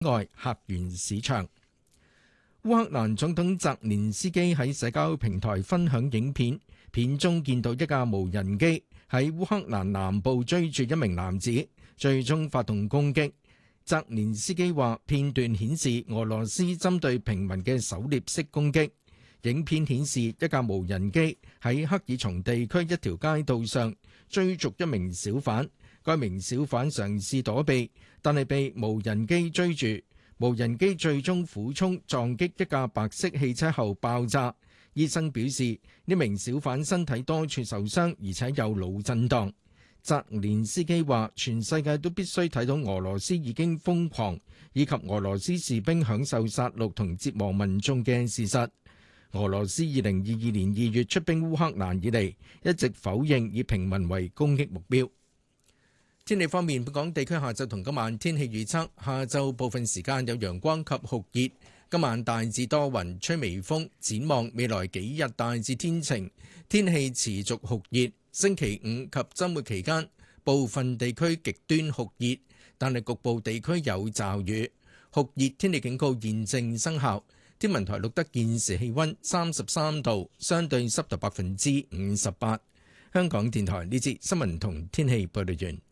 外客源市場。烏克蘭總統澤連斯基喺社交平台分享影片，片中見到一架無人機喺烏克蘭南部追住一名男子，最終發動攻擊。澤連斯基話，片段顯示俄羅斯針對平民嘅狩獵式攻擊。影片顯示一架無人機喺克爾松地區一條街道上追逐一名小販，該名小販嘗試躲避，但係被無人機追住。無人機最終俯衝撞擊一架白色汽車後爆炸。醫生表示，呢名小販身體多處受傷，而且有腦震盪。澤連斯基話，全世界都必須睇到俄羅斯已經瘋狂，以及俄羅斯士兵享受殺戮同折磨民眾嘅事實。俄羅斯2022年2月出兵烏克蘭以嚟，一直否認以平民為攻擊目標。天氣方面，本港地區下晝同今晚天氣預測：下晝部分時間有陽光及酷熱，今晚大致多雲，吹微風。展望未來幾日大致天晴，天氣持續酷熱。星期五及週末期間，部分地區極端酷熱，但係局部地區有驟雨。酷熱天氣警告現正生效。天文台錄得現時氣溫33度，相對濕度58%。香港電台呢節新聞同天氣報道完。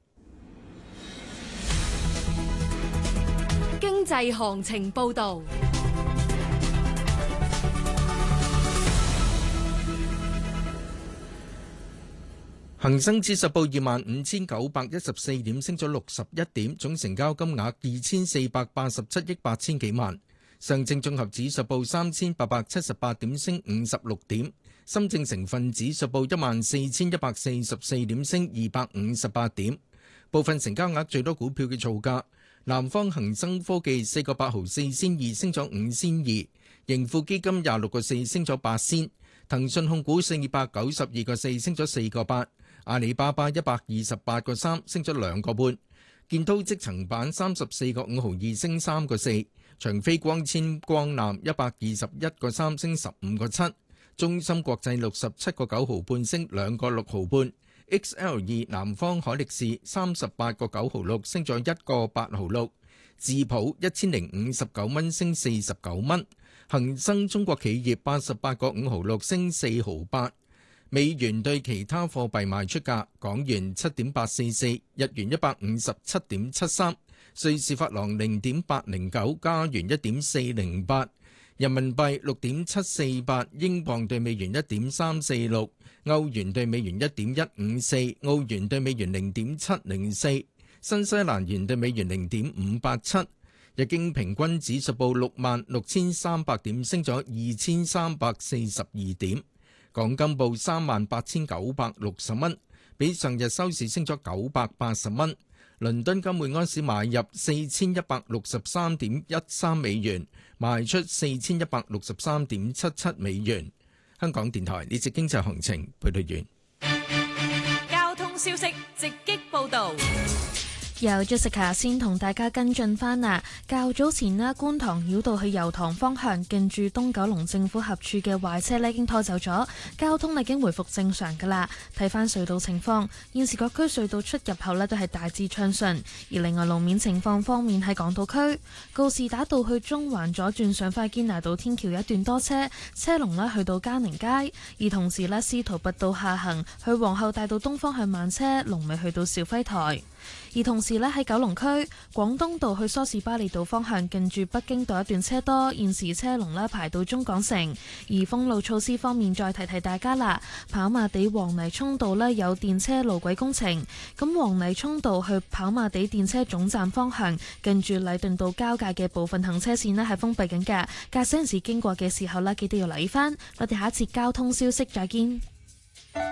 經濟行情報道。 恒生指數報25,914點，升咗61點，總成交金額2487億8千幾萬。上證綜合指數報3878點，升56點。深證成分指數報14,144點，升258點。部分成交額最多股票嘅造價：南方恒生科技4個8毫4仙2，升咗5仙2；盈富基金26個4，升咗8仙；騰訊控股492個4，升咗4個8；阿里巴巴128個3，升咗2個半；建滔積層板34個5毫2，升3個4；長飛光纖光纜121個3，升15個7；中芯國際67個9毫半，升2個6毫半。XL2 南方海力士38個9毫6，升咗1個8毫6。智普1059蚊，升49蚊。恒生中國企業88個5毫6，升4毫8。美元對其他貨幣賣出價：港元7.844，日元157.73，瑞士法郎0.809，加元1.408。人民幣6.748，英鎊對美元1.346，歐元對美元1.154，澳元對美元0.704，新西蘭元對美元0.587。日經平均指數報66,300點，升咗2,342點。港金報38,960蚊，比上日收市升咗980蚊。倫敦金每盎司買入4163.13美元，賣出4163.77美元。香港電台呢節經濟行情報道完。 交通消息直擊報道。 由 Jessica 先同大家跟進返啦。較早前呢，觀塘繞道去油塘方向近住東九龍政府合署嘅壞車呢已經拖走咗，交通已經回復正常噶啦。睇返隧道情況，現時各區隧道出入口呢都係大致暢順。而另外路面情況方面，喺港島區告士打道去中環左轉上快堅拿道天橋一段多車，車龍呢去到嘉寧街。而同時呢，司徒拔道下行去皇后大道東方向慢車，龍尾去到肇輝台。而同時喺九龍區廣東道去梳士巴利道方向近住北京道一段車多，現時車龍排到中港城。而封路措施方面，再提提大家啦，跑馬地黃泥涌道有電車路軌工程，咁黃泥涌道去跑馬地電車總站方向近住禮頓道交界嘅部分行車線係封閉緊㗎，駕駛人士經過嘅時候記得要留意返。我哋下一次交通消息再見。